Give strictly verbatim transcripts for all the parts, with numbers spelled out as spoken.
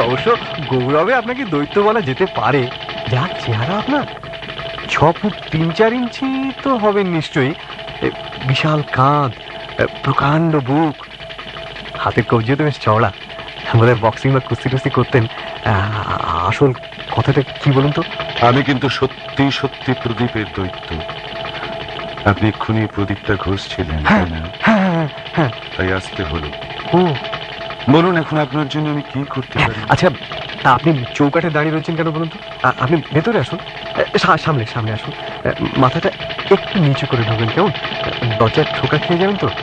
অবশ্য গৌরবে আপনাকে দৈত্য বলা যেতে পারে। যা চেহারা আপনার, ছ ফুট তিন চার ইঞ্চি তো হবেন নিশ্চয়ই। এ, বিশাল কাঁধ, এ, প্রকাণ্ড বুক, হাতের কবজিও তো বেশ চওড়া। আমাদের বক্সিং বা কুস্তি টুস্তি করতেন। আ- আসল কথাটা কি বলুন তো? আমি কিন্তু সত্যি সত্যি প্রদীপের দৈত্য। আপনি এক্ষুনি প্রদীপটা ঘোষ ছিলেন, হ্যাঁ তাই না? হ্যাঁ হ্যাঁ হ্যাঁ। তাই আসতে হলো। ও বলুন, এখন আপনার জন্য আমি কি করতে পারি? আচ্ছা, আপনি চৌকাঠে দাঁড়িয়ে রয়েছেন কেন বলুন তো? আ- আপনি ভেতরে আসুন, এ, সা- সামনে সামনে আসুন। এ, মাথাটা একটু নিচু করে ঢুকবেন, কেমন? দরজার ঠোকা খেয়ে যাবেন তো?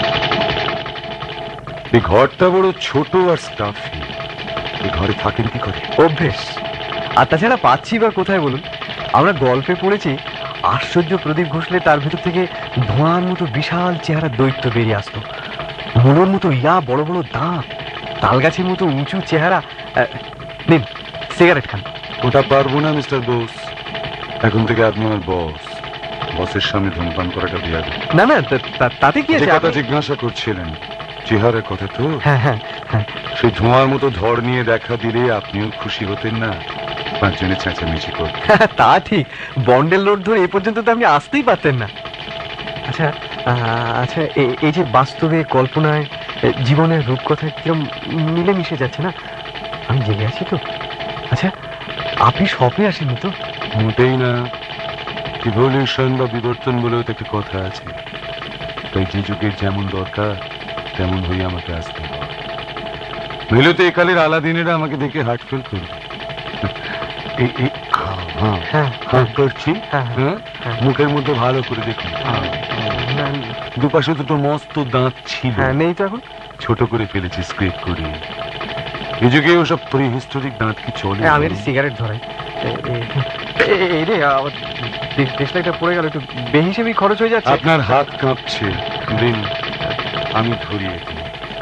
এই ঘরটা বড় ছোট আর স্টাফি। এই ঘরে থাকেন কি করে? অভ্যেস। আর তাছাড়া পাচ্ছি বা কোথায় বলুন? আমরা গল্পে পড়েছি আশ্চর্য প্রদীপ ঘষলে তার ভেতর থেকে ধোঁয়ার মতো বিশাল চেহারা দৈত্য বেরিয়ে আসতো। মোড়োর মতো ইয়া বড় বড় দাঁত, তালগাছের মতো উঁচু চেহারা। আ, নিন সিগারেট খান। ওটা পারবো না মিস্টার বোস। এখন থেকে আপনি আমার বস। বসের সামনে ধূমপান করাটা দেয়া যাবে না না, তা- তা- তাতে কি যে আছে? কথা আপনি- জিজ্ঞাসা করছিলেন, চেহারার কথা তো। হ্যাঁ হ্যাঁ হ্যাঁ। সেই ধোঁয়ার মতো ধড় নিয়ে দেখা দিলে আপনিও খুশি হতেন না? পাঁচজনে চেঁচামেচি করতেন। তা ঠিক, বন্ডেল রোড ধরে এ পর্যন্ত তো আপনি আসতেই পারতেন না। আচ্ছা আ, আচ্ছা, এ- এই যে বাস্তবে কল্পনায় এ, জীবনের রূপকথায় কিরম মিলেমিশে যাচ্ছে না? আমি জেগে আছি তো? আচ্ছা, আপনি স্বপ্নে আসেননি তো? মোটেই না। ইভলিউশন বা বিবর্তন বলেও তো একটা কথা আছে। তাই যে যুগের যেমন দরকার তেমন হয়ে আমাকে আসতে হবে। নইলে তো একালের আলাদিনেরা আমাকে দেখে হার্ট ফেল করবে। এই- এই- হ্যাঁ, হ্যাঁ হাঁ করছি। হ্যাঁ, হ্যাঁ, হ্যাঁ। মুখের মধ্যে ভালো করে দেখুন। না, দুপাশে দুটো মস্ত দাঁত ছিল, হ্যাঁ নেই তো এখন। ছোট করে ফেলেছি স্ক্রেপ করে। এই যুগে ওসব প্রিহিস্টোরিক দাঁত কি চলে? এ, আমি একটা সিগারেট ধরাই। এ- এ- এ- এই রে, আমার দে- দেশলাইটা পড়ে গেল, একটু বেহিসেবি খরচ হয়ে যাচ্ছে। আপনার হাত কাঁপছে, দিন আমি ধরিয়ে দিই।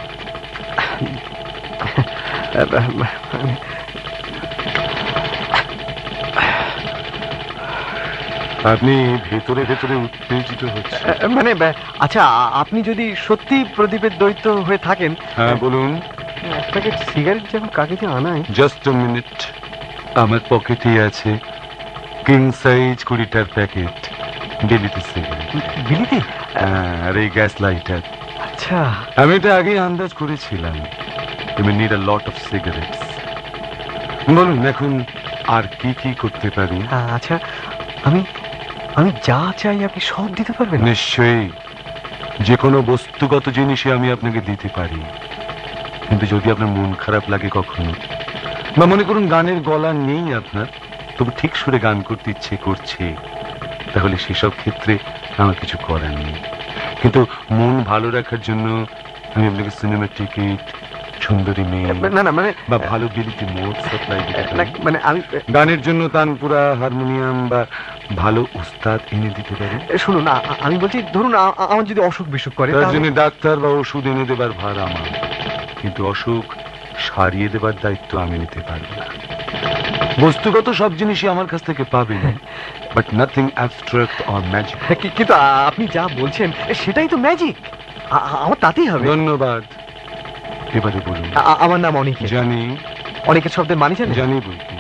আপনি ভেতরে ভেতরে উত্তেজিত হচ্ছে। মানে ব্যা- আচ্ছা, আ- আপনি যদি সত্যি প্রদীপের দৈত্য হয়ে থাকেন, হ্যাঁ বলুন। এক প্যাকেট সিগারেট যেমন কাকে যে আনায়। Just a minute. আমার পকেটে আছে কিং সাইজ কুড়িটার প্যাকেট ডেলিতে সিগারেট। বিলিতি? আর এই গ্যাস লাইটার। আচ্ছা আমি এটা আগেই আন্দাজ করেছিলাম। তুমি need a lot of cigarettes. বলুন এখন আর কি কি করতে পারি? আ, আচ্ছা, আমি আমি যা চাই আপনি সব দিতে পারবেন? নিশ্চয়ই। যে কোনো বস্তুগত জিনিসই আমি আপনাকে দিতে পারি। কিন্তু যদি আপনার মন খারাপ লাগে কখনো, বা মনে করুন গানের গলা নেই আপনার, তবু ঠিক সুরে গান করতে ইচ্ছে করছে, তাহলে সেসব ক্ষেত্রে আমার কিছু করার নেই। কিন্তু মন ভালো রাখার জন্য আমি আপনাকে সিনেমা টিকিট, সুন্দরী মেয়ে না না, মানে বা ভালো বিলিতি মোট সাপ্লাই দিতে না, পারি। মানে আমি গানের জন্য তানপুরা হারমোনিয়াম বা ভালো উস্তাদ এনে দিতে পারি। শুনুন, আ- আ- আমি বলছি, ধরুন আ- আ- আমার যদি অসুখ বিসুখ করে, তার তাহলে- জন্য ডাক্তার বা ওষুধ এনে দেবার ভার আমার, কিন্তু অসুখ সারিয়ে দেবার দায়িত্ব আমি নিতে পারবো না। বস্তুগত সব জিনিসই আমার কাছ থেকে পাবেন, but nothing abstract or magic. কি- কিন্তু আ- আপনি যা বলছেন এ, সেটাই তো ম্যাজিক। আমার তাতেই হবে। ধন্যবাদ। এবারে বলুন। আ- আ- আমার নাম অনিকেত। জানি, অনেকের শব্দের মানি জানেন? জানি বলতে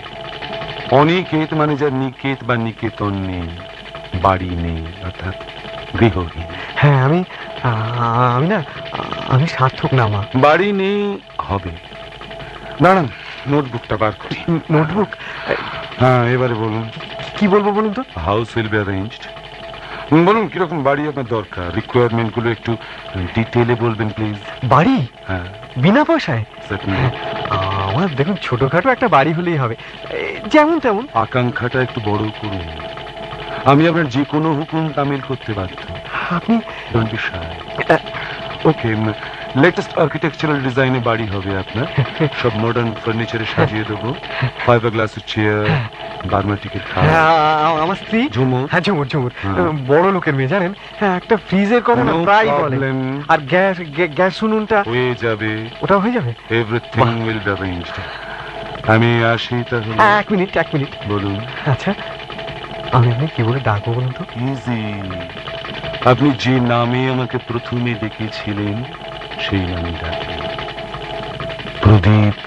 অনিকেত মানে যার নিকেত বা নিকেতন নেই, বাড়ি নেই, অর্থাৎ গৃহহীন। হ্যাঁ, আমি আ- আমি না, আ- আমি সার্থক নামা। বাড়ি নেই হবে। দাঁড়ান, নোটবুকটা বার করি। নোটবুক? হ্যাঁ, এবারে বলুন। কি বলবো বলুন তো? House will be arranged. বলুন কিরকম বাড়ি আপনার দরকার, রিকোয়ারমেন্ট গুলো একটু ডিটেলে বলবেন প্লিজ। বাড়ি হ্যাঁ, বিনা পয়সায়? certainly। আমার দেখুন ছোটখাটো একটা বাড়ি হলেই হবে, এ, যেমন তেমন। আকাঙ্ক্ষাটা একটু বড় করুন। আমি আপনার যে কোনো হুকুম তামিল করতে বাধ্য। আপনি don't be shy. Okay, latest architectural ডিজাইনে বাড়ি হবে আপনার। সব মডার্ন ফার্নিচারে সাজিয়ে দেবো। ফাইবার গ্লাসের চেয়ার, বার্মা টিকিট খাওয়া, হ্যাঁ, আ- আমার স্ত্রী ঝুমুর। হ্যাঁ ঝুমুর ঝুমুর হ্যাঁ। বড় লোকের মেয়ে জানেন। হ্যাঁ, একটা ফ্রিজের কথা না No প্রায় বলে। problem। আর গ্যাস গ্যা- গ্যাস শুনুনটা হয়ে যাবে। ওটা হয়ে যাবে। এভরিথিং বাহ। Will be arranged. আমি আসি তাহলে। হ্যাঁ, এক মিনিট এক মিনিট। বলুন। আচ্ছা, আমি আপনি কি বলে ডাকবো বলুন তো? ইজি। আপনি যে নামে আমাকে প্রথমে ডেকেছিলেন সেই নামে ডাকবেন, প্রদীপ